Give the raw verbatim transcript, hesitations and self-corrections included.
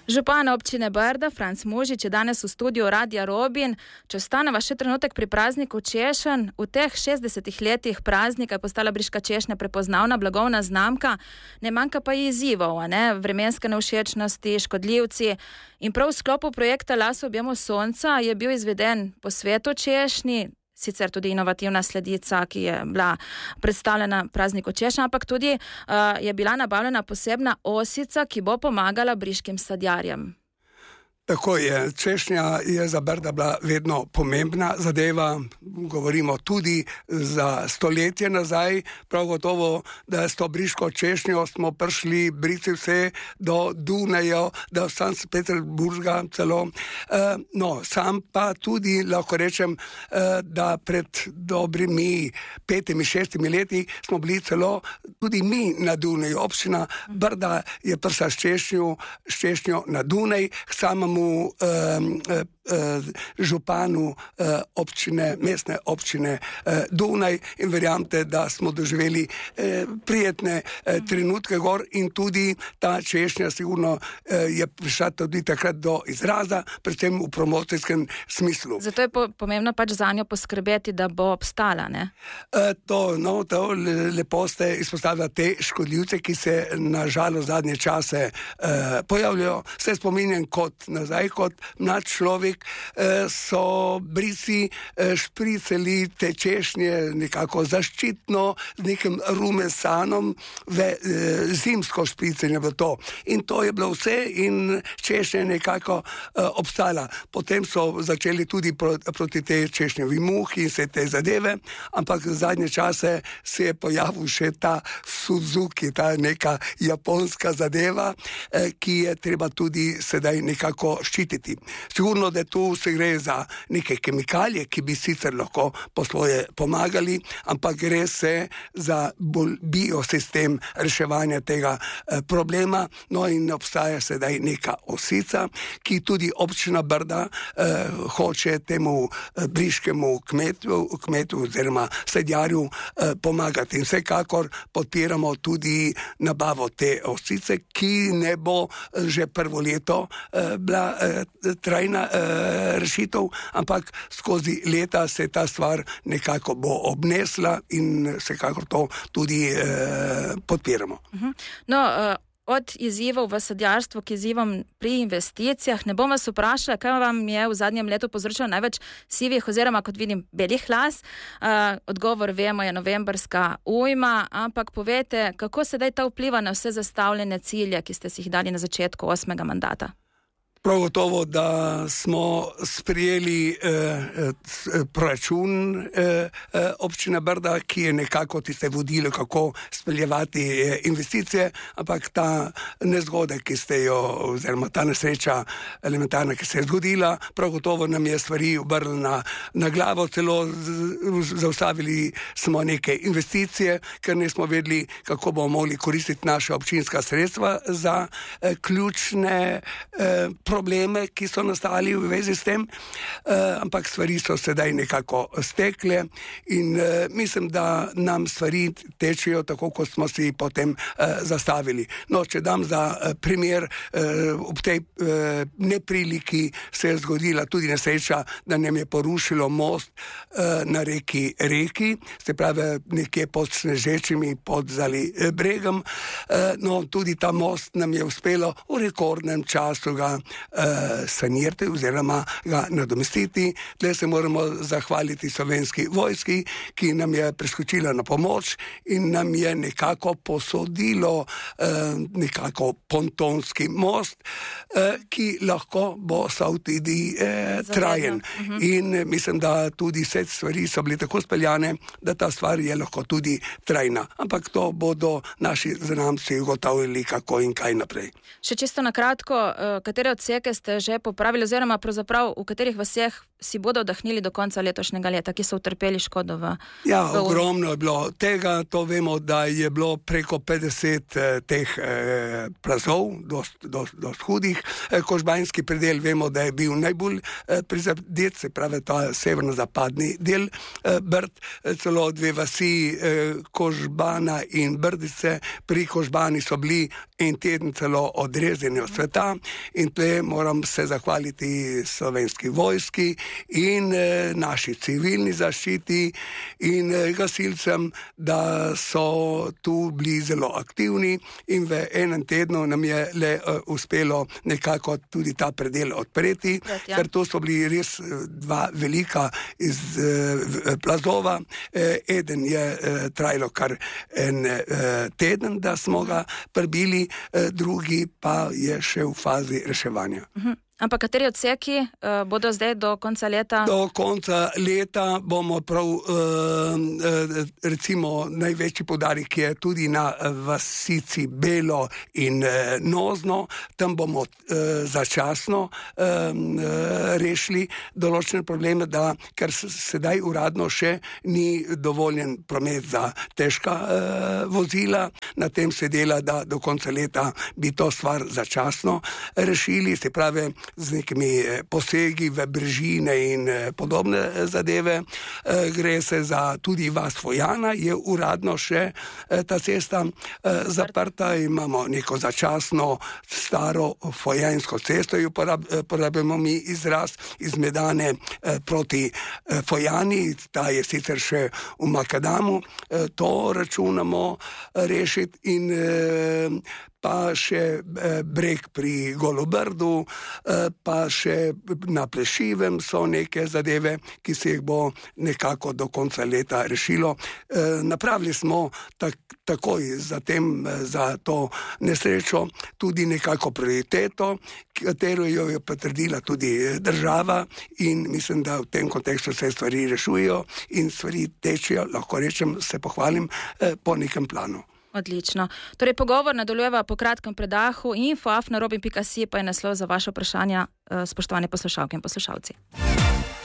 Župan občine Brda, Franc Mužič, je danes v studiu Radia Robin. Če ostaneva še trenutek pri prazniku češenj, v teh šestdesetih letih praznika je postala briška češnja prepoznavna blagovna znamka, ne manjka pa ji izzivov, a ne, vremenske nevšečnosti, škodljivci. In prav v sklopu projekta Las v objemu sonca je bil izveden posvet o češnji, sicer tudi inovativna sledica, ki je bila predstavljena prazniku češnja, ampak tudi uh, je bila nabavljena posebna osica, ki bo pomagala briškim sadjarjem. Tako je, češnja je za Brda bila vedno pomembna zadeva, govorimo tudi za stoletje nazaj, prav gotovo, da s to briško češnjo smo prišli brici vse do Dunaja, do Sankt Peterburga celo. E, no, sam pa tudi lahko rečem, e, da pred dobrimi petimi, šestimi leti smo bili celo tudi mi na Dunaju. Občina Brda je prišla s češnjo, s češnjo na Dunaj, k samemu Um, uh, županu uh, občine, mestne občine uh, Dunaj in verjamete, da smo doživeli uh, prijetne uh, trenutke gor in tudi ta češnja sigurno uh, je prišla tudi takrat do izraza, predvsem v promocijskem smislu. Zato je po, pomembno pač za njo poskrbeti, da bo obstala, ne? Uh, to, no, to lepo ste izpostavili te škodljivce, ki se nažalost zadnje čase uh, pojavljajo. Se spominjam kot nazaj, kot mlad človek, so brici špriceli te češnje nekako zaščitno z nekim rumesanom, ve, zimsko špricenje bilo to. In to je bilo vse in češnja nekako obstala. Potem so začeli tudi proti te češnjevi muhi in vse te zadeve, ampak zadnje čase se je pojavil še ta Suzuki, ta neka japonska zadeva, ki je treba tudi sedaj nekako ščititi. Sigurno, da tu se gre za neke kemikalije, ki bi sicer lahko po svoje pomagali, ampak gre se za bolj biosistem reševanja tega eh, problema. No in obstaja sedaj neka osica, ki tudi občina Brda eh, hoče temu eh, briškemu kmetu, kmetu oziroma sadjarju eh, pomagati. In vsekakor podpiramo tudi nabavo te osice, ki ne bo že prvo leto eh, bila eh, trajna uh, rešitev, ampak skozi leta se ta stvar nekako bo obnesla in vsekakor to tudi uh, podpiramo. Uh-huh. No, uh, od izzivov v sadjarstvu k izzivom pri investicijah, ne bom vas vprašala, kaj vam je v zadnjem letu povzročilo največ sivih oziroma, kot vidim, belih las. Uh, odgovor vemo je novembrska ujma, ampak povejte, kako sedaj ta vpliva na vse zastavljene cilje, ki ste si jih dali na začetku osmega mandata? Prav gotovo, da smo sprijeli eh, eh, proračun eh, eh, občine Brda, ki je nekako tiste vodilo, kako speljevati eh, investicije, ampak ta nezgoda, ki ste jo, oziroma ta nesreča elementarna, ki se je zgodila, prav gotovo nam je stvari obrnila na, na glavo, celo z, zaustavili smo neke investicije, ker nismo vedeli, kako bomo mogli koristiti naše občinska sredstva za eh, ključne eh, probleme, ki so nastali v vezi s tem, uh, ampak stvari so sedaj nekako stekle in uh, mislim, da nam stvari tečejo tako, kot smo si potem uh, zastavili. No, če dam za uh, primer, uh, ob tej uh, nepriliki se je zgodila tudi nesreča, da nam je porušilo most uh, na reki Reki, se pravi nekje pod Snežečimi, pod Zali bregom. Uh, no, tudi ta most nam je uspelo v rekordnem času ga Uh, sanirati oziroma ga nadomestiti. Tle se moramo zahvaliti slovenski vojski, ki nam je preskočila na pomoč in nam je nekako posodilo uh, nekako pontonski most, uh, ki lahko bo stal tudi uh, trajen. Uh-huh. In mislim, da tudi vse stvari so bile tako speljane, da ta stvar je lahko tudi trajna. Ampak to bodo naši zanamci ugotavljali, kako in kaj naprej. Še čisto na kratko, uh, katere od odseke ste že popravili, oziroma pravzaprav v katerih vaseh si bodo vdahnili do konca letošnjega leta, ki so utrpeli škodo v... Ja, v ogromno je bilo tega, to vemo, da je bilo preko petdeset eh, teh eh, plazov, dost, dost, dost hudih. Eh, Kožbanjski predel vemo, da je bil najbolj eh, prizadet, se pravi ta severno-zapadni del eh, Brd, eh, celo dve vasi eh, Kožbana in Brdice, pri Kožbani so bili en teden celo odrezani od sveta in tle moram se zahvaliti slovenski vojski in eh, naši civilni zaščiti in eh, gasilcem, da so tu bili zelo aktivni in v enem tednu nam je le uh, uspelo nekako tudi ta predel odpreti, Pret, ja. ker to so bili res dva velika iz uh, plazova. Eh, eden je uh, trajalo kar en uh, teden, da smo ga prebili, uh, drugi pa je še v fazi reševanja. Uh-huh. Ampak kateri odseki uh, bodo zdaj do konca leta? Do konca leta bomo prav, uh, recimo, največji poudarek je tudi na vasici Belo in uh, Nozno. Tam bomo uh, začasno uh, rešili določene probleme, da, ker sedaj uradno še ni dovoljen promet za težka uh, vozila. Na tem se dela, da do konca leta bi to stvar začasno rešili, se pravi, z nekimi posegi v brežine in podobne zadeve. Gre se za tudi vas Fojana, je uradno še ta cesta zaprta, imamo neko začasno staro fojansko cesto, jo uporabimo mi izraz iz Medane proti Fojani, ta je sicer še v Makadamu, to računamo rešiti in pa še breg pri Golobrdu, pa še na Plešivem so neke zadeve, ki se jih bo nekako do konca leta rešilo. Napravili smo tak, takoj zatem za to nesrečo tudi nekako prioriteto, katero jo je potrdila tudi država in mislim, da v tem kontekstu se stvari rešujejo in stvari tečejo, lahko rečem, se pohvalim, po nekem planu. Odlično. Torej, pogovor nadaljujeva po kratkem predahu. info at robin pika si pa je naslov za vaše vprašanja, spoštovane poslušalke in poslušalci.